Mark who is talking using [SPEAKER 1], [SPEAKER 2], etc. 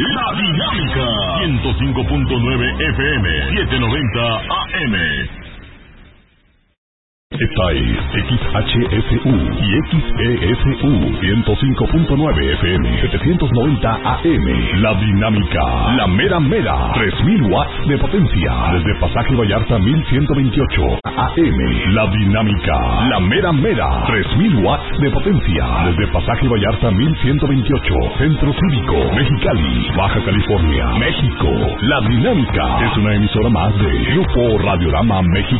[SPEAKER 1] La Dinámica 105.9 FM 790 AM. Esta es XHSU y XESU 105.9 FM 790 AM. La Dinámica, la mera mera, 3000 watts de potencia. Desde Pasaje Vallarta 1128 AM. La Dinámica, la mera mera, 3000 watts de potencia. Desde Pasaje Vallarta 1128, Centro Cívico, Mexicali, Baja California, México. La Dinámica es una emisora más de Grupo Radiorama México.